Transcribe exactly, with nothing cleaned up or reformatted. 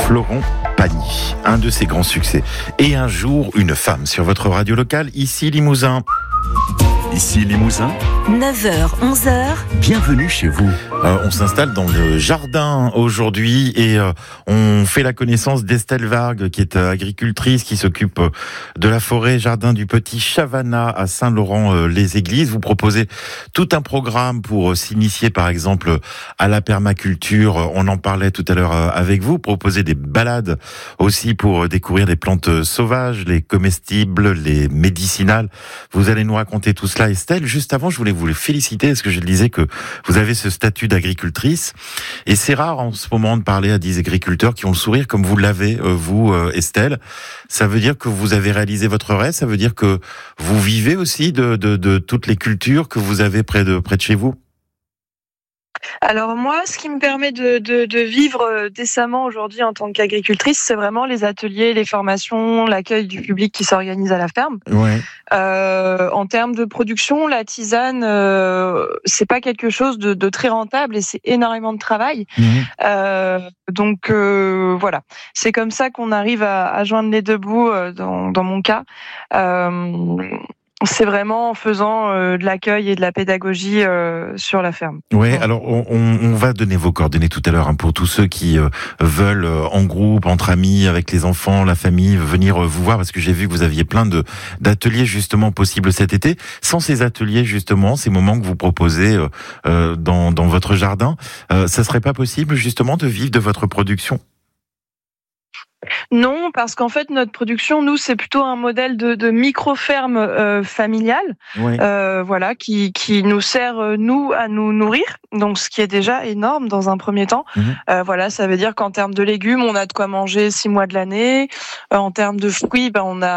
Florent Pagny, un de ses grands succès. Et un jour, une femme sur votre radio locale, ici Limousin. Ici Limousin, neuf heures, onze heures. Bienvenue chez vous. Euh, on s'installe dans le jardin aujourd'hui et euh, on fait la connaissance d'Estelle Vargue, qui est euh, agricultrice, qui s'occupe euh, de la forêt jardin du Petit Chavanat à Saint-Laurent-les-Églises. Vous proposez tout un programme pour euh, s'initier par exemple à la permaculture. On en parlait tout à l'heure euh, avec vous. Vous proposez des balades aussi pour euh, découvrir des plantes sauvages, les comestibles, les médicinales. Vous allez nous raconter tout cela, Estelle. Juste avant, je voulais vous féliciter parce que je disais que vous avez ce statut d'agricultrice et c'est rare en ce moment de parler à des agriculteurs qui ont le sourire comme vous l'avez, vous, Estelle. Ça veut dire que vous avez réalisé votre rêve, ça veut dire que vous vivez aussi de, de, de toutes les cultures que vous avez près de, près de chez vous. Alors moi, ce qui me permet de, de, de vivre décemment aujourd'hui en tant qu'agricultrice, c'est vraiment les ateliers, les formations, l'accueil du public qui s'organise à la ferme. Ouais. Euh, en termes de production, la tisane, euh, c'est pas quelque chose de, de très rentable et c'est énormément de travail. Mmh. Euh, donc euh, voilà, c'est comme ça qu'on arrive à, à joindre les deux bouts euh, dans, dans mon cas. Euh, C'est vraiment en faisant euh, de l'accueil et de la pédagogie euh, sur la ferme. Oui, alors on, on va donner vos coordonnées tout à l'heure hein, pour tous ceux qui euh, veulent euh, en groupe, entre amis, avec les enfants, la famille, venir euh, vous voir parce que j'ai vu que vous aviez plein de d'ateliers justement possibles cet été. Sans ces ateliers justement, ces moments que vous proposez euh, euh, dans dans votre jardin, euh, ça serait pas possible justement de vivre de votre production? Non, parce qu'en fait, notre production, nous, c'est plutôt un modèle de, de micro-ferme euh, familiale, oui. euh, voilà, qui, qui nous sert, euh, nous, à nous nourrir, donc ce qui est déjà énorme dans un premier temps. Mmh. Euh, voilà, ça veut dire qu'en termes de légumes, on a de quoi manger six mois de l'année. Euh, en termes de fruits, ben, on a